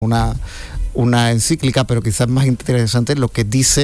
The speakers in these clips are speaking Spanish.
una encíclica, pero quizás más interesante lo que dice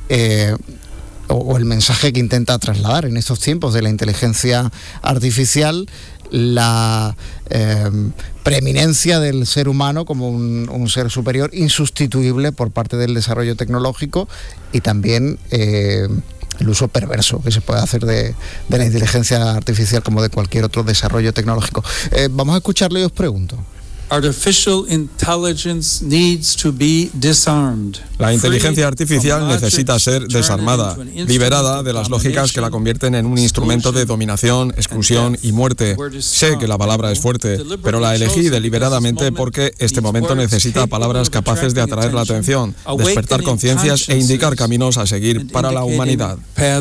o el mensaje que intenta trasladar en estos tiempos de la inteligencia artificial, la preeminencia del ser humano como un ser superior insustituible por parte del desarrollo tecnológico, y también el uso perverso que se puede hacer de la inteligencia artificial como de cualquier otro desarrollo tecnológico. Vamos a escucharle y os pregunto. Artificial intelligence needs to be disarmed. La inteligencia artificial necesita ser desarmada, liberada de las lógicas que la convierten en un instrumento de dominación, exclusión y muerte. Sé que la palabra es fuerte, pero la elegí deliberadamente porque este momento necesita palabras capaces de atraer la atención, despertar conciencias e indicar caminos a seguir para la humanidad.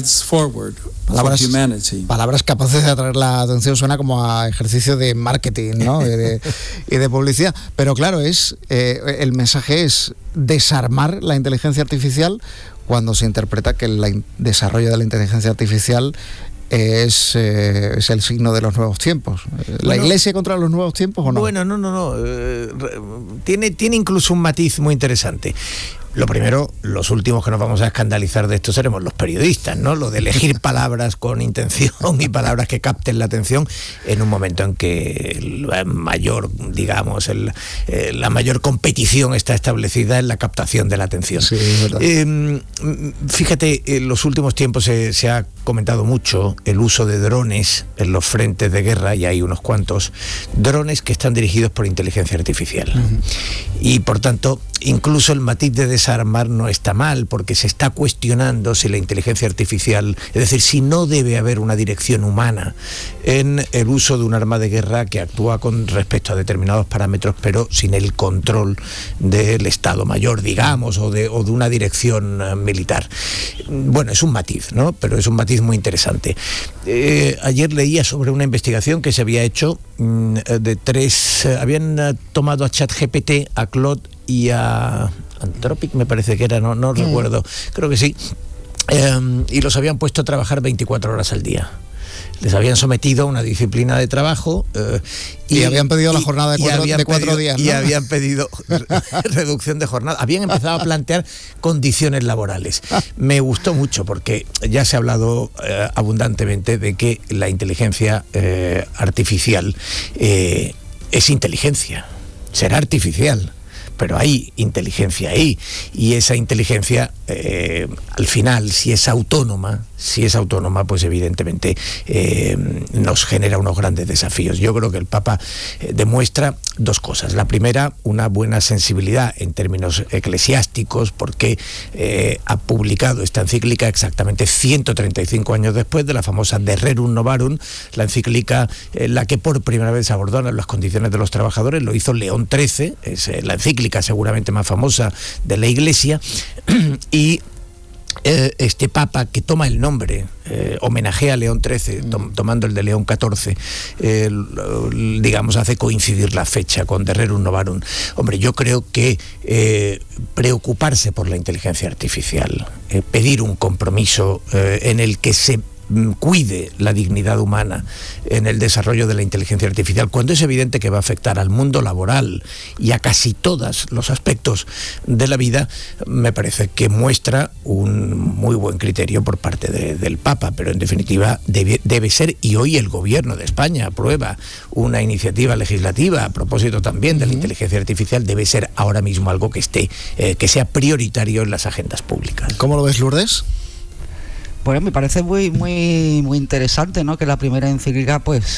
Palabras capaces de atraer la atención suena como a ejercicio de marketing, ¿no? y de publicidad. Pero claro, el mensaje es desarmar la inteligencia artificial, cuando se interpreta que el desarrollo de la inteligencia artificial es el signo de los nuevos tiempos. ¿La Iglesia contra los nuevos tiempos o no? Bueno, no. Tiene incluso un matiz muy interesante. Lo primero, los últimos que nos vamos a escandalizar de esto seremos los periodistas, ¿no? Lo de elegir palabras con intención y palabras que capten la atención en un momento en que la mayor competición está establecida en la captación de la atención. Sí, es verdad. Fíjate, en los últimos tiempos se ha comentado mucho el uso de drones en los frentes de guerra, y hay unos cuantos drones que están dirigidos por inteligencia artificial. Uh-huh. Y por tanto, incluso el matiz de desarmar no está mal, porque se está cuestionando si la inteligencia artificial, es decir, si no debe haber una dirección humana en el uso de un arma de guerra que actúa con respecto a determinados parámetros, pero sin el control del Estado Mayor, digamos, o de una dirección militar. Bueno, es un matiz, ¿no? Pero es un matiz muy interesante. Ayer leía sobre una investigación que se había hecho de habían tomado a ChatGPT, a Claude y a Anthropic, me parece que era, no recuerdo, creo que sí, y los habían puesto a trabajar 24 horas al día. Les habían sometido a una disciplina de trabajo y habían pedido la jornada de 4 días, ¿no? Y habían pedido reducción de jornada. Habían empezado a plantear condiciones laborales. Me gustó mucho porque ya se ha hablado abundantemente de que la inteligencia artificial es inteligencia, será artificial, pero hay inteligencia ahí, y esa inteligencia al final, si es autónoma, pues evidentemente nos genera unos grandes desafíos. Yo creo que el Papa demuestra dos cosas. La primera, una buena sensibilidad en términos eclesiásticos, porque ha publicado esta encíclica exactamente 135 años después de la famosa De Rerum Novarum, la encíclica en la que por primera vez se abordaron las condiciones de los trabajadores. Lo hizo León XIII, es la encíclica seguramente más famosa de la Iglesia, y este Papa, que toma el nombre, homenajea a León XIII, tomando el de León XIV, digamos, hace coincidir la fecha con De Rerum Novarum. Hombre, yo creo que preocuparse por la inteligencia artificial, pedir un compromiso en el que se cuide la dignidad humana en el desarrollo de la inteligencia artificial, cuando es evidente que va a afectar al mundo laboral y a casi todos los aspectos de la vida, me parece que muestra un muy buen criterio por parte del Papa, pero en definitiva debe ser, y hoy el Gobierno de España aprueba una iniciativa legislativa a propósito también de la inteligencia artificial, debe ser ahora mismo algo que sea prioritario en las agendas públicas. ¿Cómo lo ves, Lourdes? Bueno, me parece muy interesante, ¿no? Que la primera encíclica,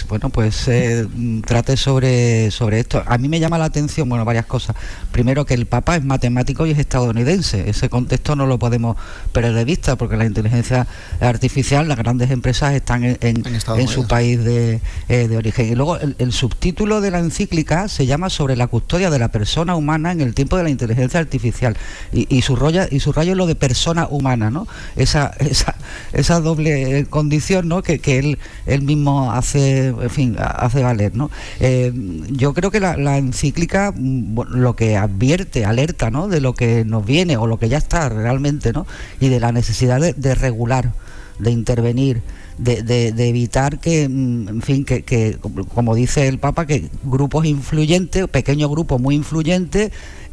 trate sobre esto. A mí me llama la atención, varias cosas. Primero, que el Papa es matemático y es estadounidense. Ese contexto no lo podemos perder de vista, porque la inteligencia artificial, las grandes empresas están en su país de origen. Y luego el subtítulo de la encíclica se llama Sobre la custodia de la persona humana en el tiempo de la inteligencia artificial. Y subraya lo de persona humana, ¿no? Esa doble condición, ¿no? que él mismo hace valer, ¿no? Yo creo que la encíclica lo que advierte, alerta, ¿no? De lo que nos viene o lo que ya está realmente, ¿no? Y de la necesidad de regular, de intervenir, de evitar que, en fin, que como dice el Papa, que grupos influyentes, pequeños grupos muy influyentes,